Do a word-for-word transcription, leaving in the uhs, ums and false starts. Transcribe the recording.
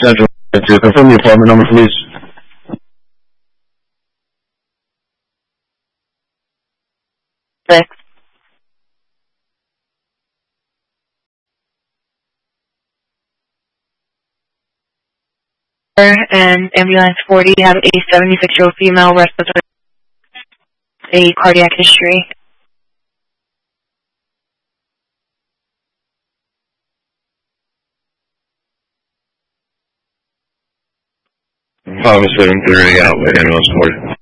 Central. To confirm the apartment number, please. Six. And ambulance forty have a seventy-six-year-old female respiratory, a cardiac history. Five seven thirty out with ambulance forty.